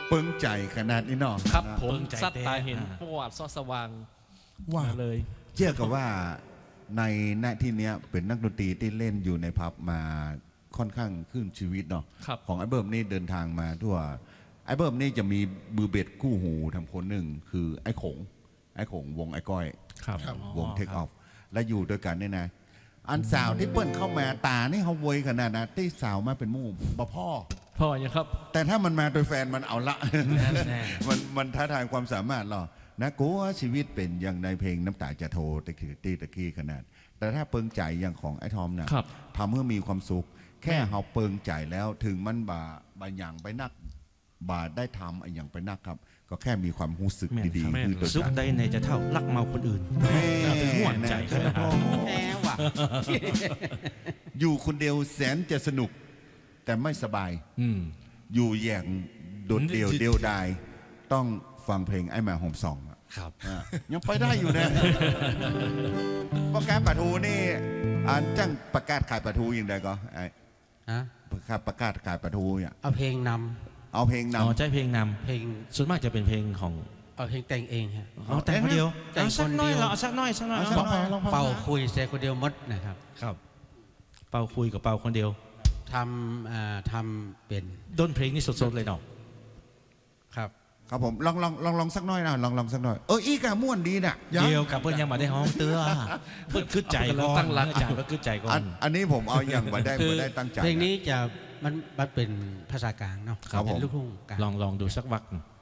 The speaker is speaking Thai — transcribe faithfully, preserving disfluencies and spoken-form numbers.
เปิงใจขนาดนี้เนาะครับผมสัตตาเห็นประวัติซอสว่างว่าเลยเชื่อกับว่าในหน้าที่นี้เป็นนักดนตรีที่เล่นอยู่ในผับมาค่อนข้างขึ้นชีวิตเนาะของไอ้เบิ้มนี่เดินทางมาทั่วไอ้เบิ้มนี่จะมีมือเบ็ดคู่หูทำคนหนึ่งคือไอ้ขงไอ้ขงวงไอ้ก้อยวงเทคออฟและอยู่ด้วยกันเนี่ยนะอันสาวที่เปิ้ลเข้ามาตานี่เขาโวยขนาดนะที่สาวมาเป็นมู่บ่พ่อพ่ออย่างครับแต่ถ้ามันมาโดยแฟนมันเอาละมันมันท้าทายความสามารถหรอนะกูว่าชีวิตเป็นอย่างในเพลงน้ำตาจะโทรตะกี้ตีตะกี้ขนาดแต่ถ้าเปิงใจอย่างของไอ้ทอมเนี่ยทำเพื่อมีความสุขแค่เขาเปิงใจแล้วถึงมันบาบาอย่างไปนักบาได้ทำไอ้อย่างไปนักครับก็แค่มีความรู้สึกดีๆคือตัวสุขใดในจะเท่ารักเมาคนอื่นถึงห่วงใจขนาดแน่ว่ะอยู่คนเดียวแสนจะสนุกแต่ไม่สบายอยู่อย่างโดดเดี่ยวเดียวดายต้องฟังเพลงไอ้แม่หอมสองครับยังไปได้อยู่นะประกาศปะทูนี่อ่านจ้างประกาศขายปะทูอย่างไรก็ไอ้ประกาศประกาศขายปะทูเนี่ยเอาเพลงนำเอาเพลงนำเอาใจเพลงนำเพลงส่วนมากจะเป็นเพลงของเอาเพลงแต่งเองฮะเอาแต่งคนเดียวแต่งคนเดียวเอาสักน้อยสักน้อยเป่าคุยแต่คนเดียวมดนะครับครับเป่าคุยกับเป่าคนเดียวทำทำเป็นด้นเพลงนี่สดๆเลยเนาะครับครับผมลองลองลองลองสักน้อยนะลองลองสักน้อยเอออีกะม่วนดีน่ะเดียวกับเพื่อนยังมาได้ห้องเตื้อเพื่อนขึ้นใจก่อนตั้งรักใจเพื่อนขึ้นใจก่อนอันนี้ผมเอาอย่างมาได้มาได้ตั้งใจเพลงนี้จะมันมันเป็นภาษากลางเนาะครับผมลูกทุ่งกลางลองลองดูสักวัก